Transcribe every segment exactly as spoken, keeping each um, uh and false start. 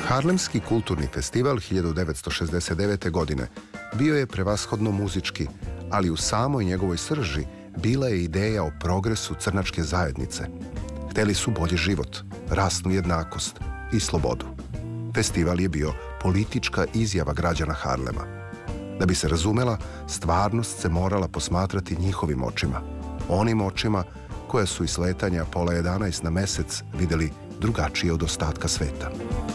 Harlemski kulturni festival hiljadu devetsto šezdeset devete. godine bio je prevashodno muzički, ali u samoj njegovoj srži bila je ideja o progresu crnačke zajednice. Hteli su bolji život, rasnu jednakost i slobodu. Festival je bio politička izjava građana Harlema. Da bi se razumela, stvarnost se morala posmatrati njihovim očima. Onim očima koja su iz sletanja Apola jedanaest na mesec videli drugačije od ostatka sveta.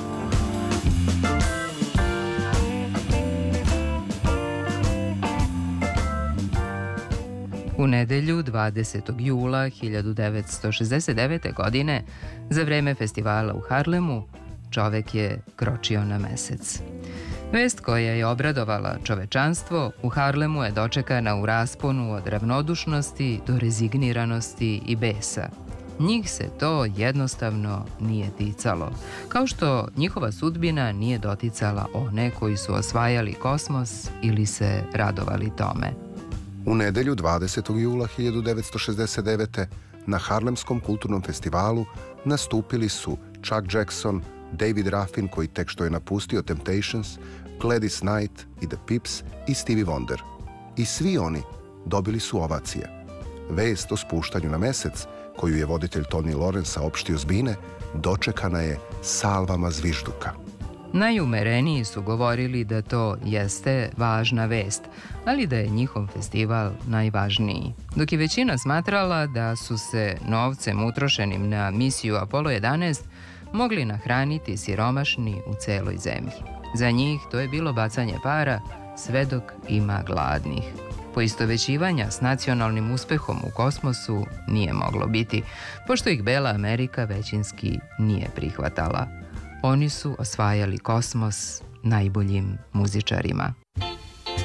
U nedelju dvadesetog jula hiljadu devetsto šezdeset devete. godine, za vreme festivala u Harlemu, čovek je kročio na mesec. Vest koja je obradovala čovečanstvo u Harlemu je dočekana u rasponu od ravnodušnosti do rezigniranosti i besa. Njih se to jednostavno nije ticalo, kao što njihova sudbina nije doticala one koji su osvajali kosmos ili se radovali tome. U nedelju dvadesetog jula hiljadu devetsto šezdeset devete. na Harlemskom kulturnom festivalu nastupili su Chuck Jackson, David Ruffin, koji tek što je napustio Temptations, Gladys Knight i The Pips i Stevie Wonder. I svi oni dobili su ovacije. Vest o spuštanju na mesec, koju je voditelj Tony Lawrence saopštio s bine, dočekana je salvama zvižduka. Najumereniji su govorili da to jeste važna vest, ali da je njihov festival najvažniji. Dok je većina smatrala da su se novcem utrošenim na misiju Apollo jedanaest mogli nahraniti siromašni u celoj zemlji. Za njih to je bilo bacanje para sve dok ima gladnih. Poistovećivanja s nacionalnim uspehom u kosmosu nije moglo biti, pošto ih Bela Amerika većinski nije prihvatala. Oni su osvajali kosmos najboljim muzičarima.